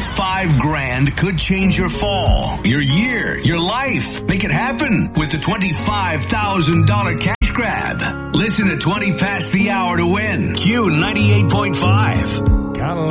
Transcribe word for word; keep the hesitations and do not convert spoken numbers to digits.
Five grand could change your fall, your year, your life. Make it happen with the twenty-five thousand dollars cash grab. Listen at twenty past the hour to win. Q ninety-eight point five.